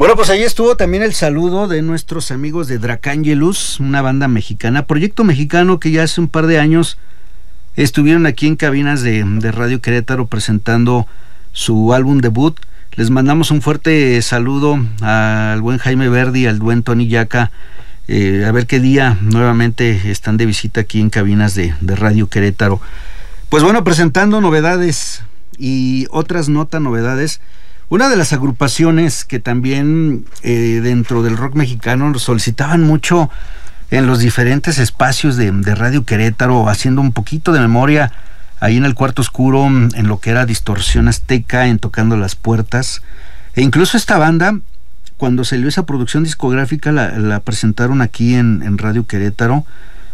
Bueno, pues ahí estuvo también el saludo de nuestros amigos de Dracangelus, una banda mexicana, proyecto mexicano que ya hace un par de años estuvieron aquí en cabinas de Radio Querétaro presentando su álbum debut. Les mandamos un fuerte saludo al buen Jaime Verdi, al buen Tony Yaca, a ver qué día nuevamente están de visita aquí en cabinas de Radio Querétaro. Pues bueno, presentando novedades y otras novedades. Una de las agrupaciones que también dentro del rock mexicano nos solicitaban mucho en los diferentes espacios de Radio Querétaro, haciendo un poquito de memoria ahí en el Cuarto Oscuro, en lo que era Distorsión Azteca, en Tocando las Puertas, e incluso esta banda, cuando salió esa producción discográfica, la presentaron aquí en Radio Querétaro.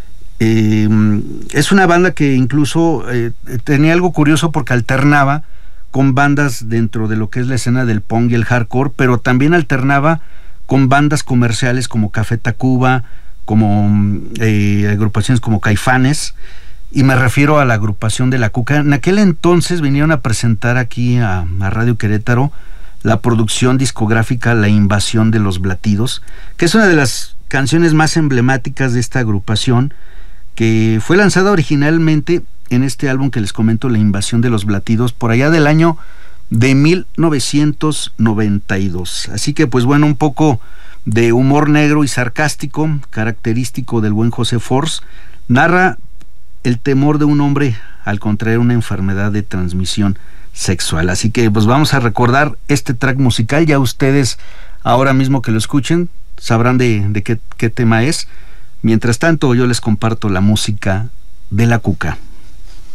Es una banda que incluso tenía algo curioso porque alternaba con bandas dentro de lo que es la escena del punk y el hardcore, pero también alternaba con bandas comerciales como Café Tacuba, como agrupaciones como Caifanes, y me refiero a la agrupación de La Cuca. En aquel entonces vinieron a presentar aquí a Radio Querétaro la producción discográfica La Invasión de los Blatidos, que es una de las canciones más emblemáticas de esta agrupación, que fue lanzada originalmente en este álbum que les comento, La Invasión de los Blatidos, por allá del año de 1992. Así que pues bueno, un poco de humor negro y sarcástico, característico del buen José Force, narra el temor de un hombre al contraer una enfermedad de transmisión sexual. Así que pues vamos a recordar este track musical. Ya ustedes, ahora mismo que lo escuchen, sabrán de qué tema es. Mientras tanto, yo les comparto la música de La Cuca.